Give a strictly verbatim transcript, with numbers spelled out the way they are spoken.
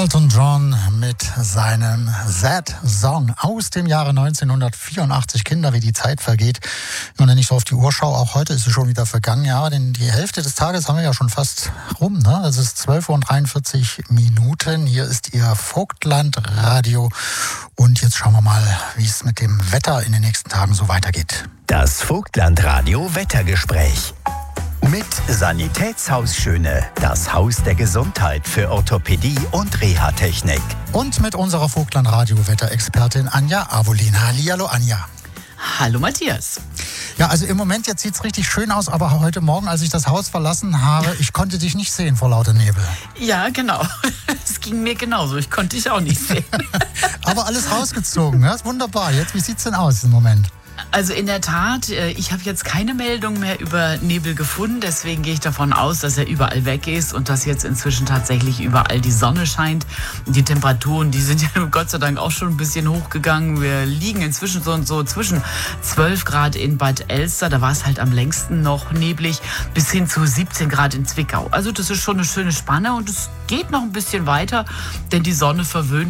Elton John mit seinem Sad Song aus dem Jahre neunzehnhundertvierundachtzig. Kinder, wie die Zeit vergeht. Und wenn ich so auf die Uhr schaue, auch heute ist sie schon wieder vergangen. Ja, denn die Hälfte des Tages haben wir ja schon fast rum. Ne? Es ist zwölf Uhr und dreiundvierzig Minuten. Hier ist Ihr Vogtlandradio. Und jetzt schauen wir mal, wie es mit dem Wetter in den nächsten Tagen so weitergeht. Das Vogtlandradio Wettergespräch. Mit Sanitätshaus Schöne, das Haus der Gesundheit für Orthopädie und Reha-Technik. Und mit unserer Vogtlandradio-Wetterexpertin Anja Avolin. Hallihallo Anja. Hallo Matthias. Ja, also im Moment jetzt sieht es richtig schön aus, aber heute Morgen, als ich das Haus verlassen habe, ich konnte dich nicht sehen vor lauter Nebel. Ja, genau. Es ging mir genauso. Ich konnte dich auch nicht sehen. Aber alles rausgezogen, ja, ist wunderbar. Jetzt, wie sieht's denn aus im Moment? Also in der Tat, ich habe jetzt keine Meldung mehr über Nebel gefunden, deswegen gehe ich davon aus, dass er überall weg ist und dass jetzt inzwischen tatsächlich überall die Sonne scheint. Die Temperaturen, die sind ja Gott sei Dank auch schon ein bisschen hochgegangen. Wir liegen inzwischen so und so zwischen zwölf Grad in Bad Elster, da war es halt am längsten noch neblig, bis hin zu siebzehn Grad in Zwickau. Also das ist schon eine schöne Spanne und es geht noch ein bisschen weiter, denn die Sonne verwöhnt